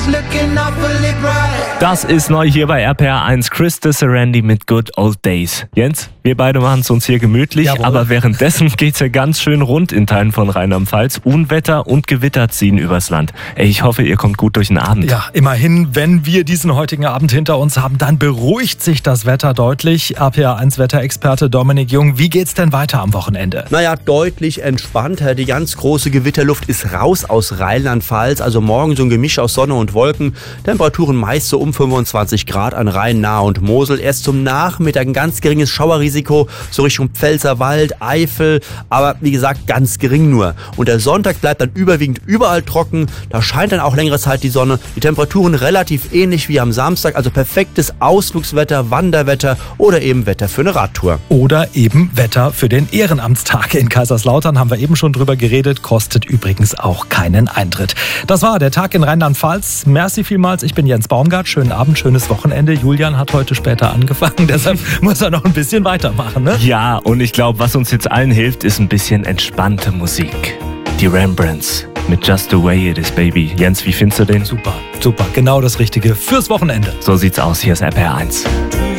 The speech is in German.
Das ist neu hier bei RPR 1. Chris Disserandy mit Good Old Days. Jens, wir beide machen es uns hier gemütlich, Jawohl. Aber währenddessen geht's ja ganz schön rund in Teilen von Rheinland-Pfalz. Unwetter und Gewitter ziehen übers Land. Ich hoffe, ihr kommt gut durch den Abend. Ja, immerhin, wenn wir diesen heutigen Abend hinter uns haben, dann beruhigt sich das Wetter deutlich. RPR 1 Wetterexperte Dominik Jung, wie geht's denn weiter am Wochenende? Naja, deutlich entspannter. Die ganz große Gewitterluft ist raus aus Rheinland-Pfalz. Also morgen so ein Gemisch aus Sonne und Wolken. Temperaturen meist so um 25 Grad an Rhein, Nahe und Mosel. Erst zum Nachmittag ein ganz geringes Schauerrisiko, so Richtung Pfälzerwald, Eifel. Aber wie gesagt, ganz gering nur. Und der Sonntag bleibt dann überwiegend überall trocken. Da scheint dann auch längere Zeit die Sonne. Die Temperaturen relativ ähnlich wie am Samstag. Also perfektes Ausflugswetter, Wanderwetter oder eben Wetter für eine Radtour. Oder eben Wetter für den Ehrenamtstag in Kaiserslautern, haben wir eben schon drüber geredet, kostet übrigens auch keinen Eintritt. Das war der Tag in Rheinland-Pfalz. Merci vielmals, ich bin Jens Baumgart. Schönen Abend, schönes Wochenende. Julian hat heute später angefangen, deshalb muss er noch ein bisschen weitermachen, ne? Ja, und ich glaube, was uns jetzt allen hilft, ist ein bisschen entspannte Musik. Die Rembrandts mit Just the Way It Is, Baby. Jens, wie findest du den? Super, genau das Richtige fürs Wochenende. So sieht's aus, hier ist RPR 1.